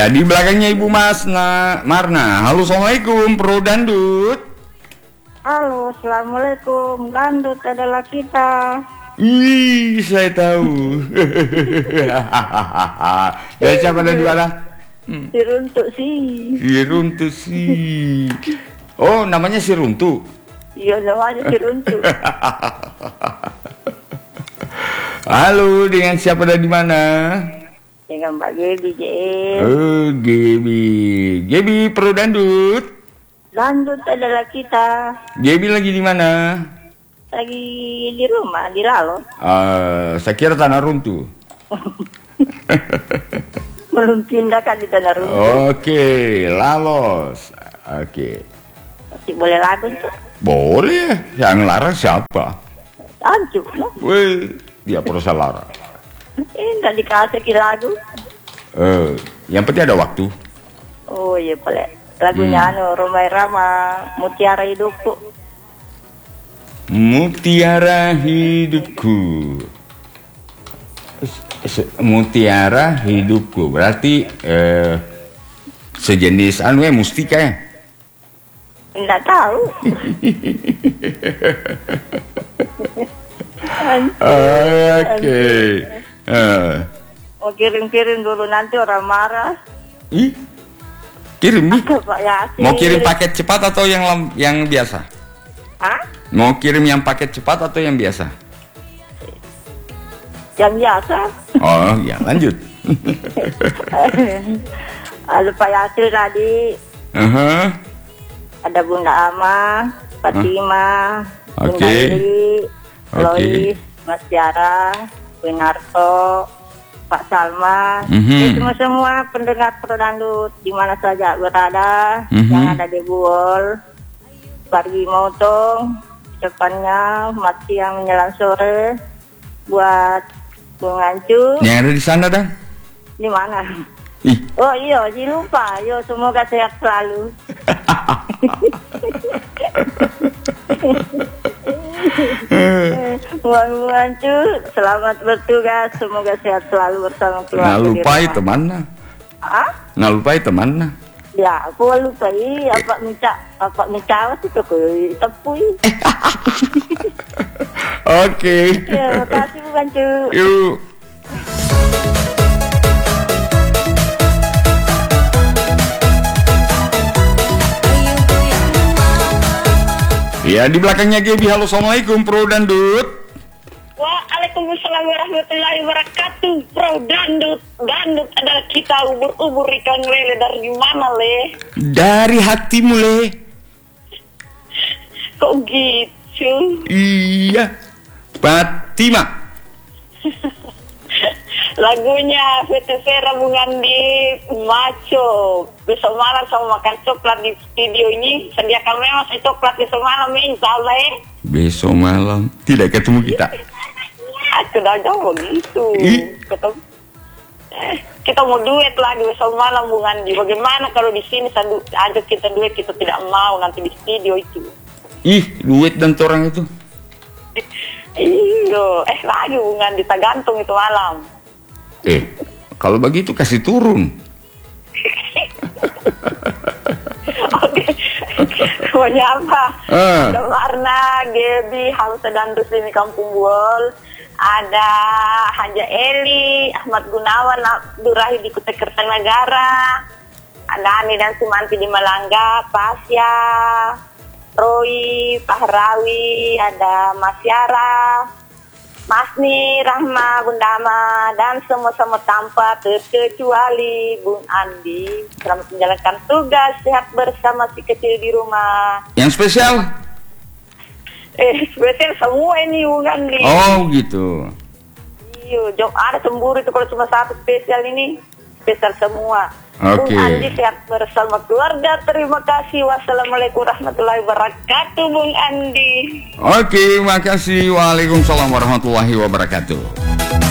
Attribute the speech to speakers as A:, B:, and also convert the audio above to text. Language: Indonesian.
A: Ya, di belakangnya Ibu Marna. Halo, assalamualaikum, Pro Dandut.
B: Halo, assalamualaikum. Dandut adalah kita.
A: Ih, saya tahu. Ya, siapa dari mana?
B: Si Runtuk sih.
A: Si Runtu sih. Oh, namanya si Runtu.
B: Iya, namanya si Runtuk.
A: Halo, dengan siapa dari mana?
B: Dengan Mbak Gebi, JM.
A: Oh, Gebi Pro Dandut.
B: Dandut adalah kita.
A: Gebi lagi di mana?
B: Lagi di rumah, di Lalo.
A: Saya kira Tanah Runtuh.
B: Belum pindah kan di Tanah Runtuh.
A: Oke, Lalos. Oke.
B: Masih boleh lagu tuh.
A: Boleh, yang larang siapa?
B: Anjuk, no?
A: Weh, dia perusahaan larang.
B: Nggak dikasih lagu.
A: Yang penting ada waktu.
B: Oh iya, boleh. Lagunya Romai Rama, Mutiara Hidupku.
A: Mutiara hidupku. Mutiara hidupku. Berarti sejenis mustika ya?
B: Nggak tahu.
A: Oke.
B: Mau kirim-kirim dulu nanti orang marah.
A: Ih, kirim nih.
B: Pak Yasin.
A: Mau kirim paket cepat atau yang biasa?
B: Hah?
A: Mau kirim yang paket cepat atau yang biasa?
B: Yang biasa.
A: Oh, ya lanjut.
B: Ada Pak Yasin tadi. Ada Bunda Ama, Fatima, Bunda Indi, Lois, Mas Tiara, Winarto, Pak Salma, semua pendengar Pro Dandut di mana saja berada, yang ada di Buol, pagi motong, depannya mati yang menjelang sore, buat Bung Ancu.
A: Yang ada di sana dah?
B: Di mana?
A: Ih.
B: Oh iya, jangan lupa. Yo, semoga sehat selalu. Bung Ancu, selamat bertugas. Semoga sehat selalu bersama keluarga.
A: Nggak lupai temannya.
B: Ah?
A: Nggak lupai temannya.
B: Ya, aku lupai apa minta itu ke tepui.
A: Oke.
B: Ya, terima kasih Bung Ancu.
A: Yuk. Ya, di belakangnya Gebi. Halo, assalamualaikum, Pro Dandut.
B: Waalaikumsalam warahmatullahi wabarakatuh. Pro Dandut. Dandut adalah kita, ubur-ubur ikan lele. Dari mana, Le?
A: Dari hatimu, Le.
B: Kok gitu?
A: Iya. Fatima.
B: Lagunya Vetesera Bung Andi Maco. Besok malam sama makan coklat di studio ini. Sediakan memang saya coklat besok malam, insya Allah ya.
A: Besok malam tidak ketemu kita.
B: Sudah jauh begitu. Kita mau duet lagi besok malam Bung Andi. Bagaimana kalau di sini ajak kita duet, kita tidak mau nanti di studio itu.
A: Ih, duet dan orang itu.
B: Iyo, lagi Bung Andi, tergantung itu malam.
A: Kalau begitu kasih turun.
B: Oke, pokoknya apa? Ada Warna, Gebi, Halo Sedandus di Kampung Buol. Ada Haja Eli, Ahmad Gunawan, Abdurrahim di Kutai Kertanegara. Ada Ani dan Sumanti di Malangga, Pasya, Roy, Pahrawi, ada Mas Yara, Masni, Rahma, Bundama, dan semua-semua tanpa terkecuali Bung Andi. Selamat menjalankan tugas, sehat bersama si kecil di rumah.
A: Yang spesial?
B: Spesial semua ini Bung Andi.
A: Oh gitu.
B: Iya, jok ada cemburu itu kalau cuma satu spesial ini. Spesial semua.
A: Oke.
B: Bung Andi sehat bersama keluarga. Terima kasih. Wassalamualaikum warahmatullahi wabarakatuh, Bung Andi.
A: Oke, makasih. Waalaikumsalam warahmatullahi wabarakatuh.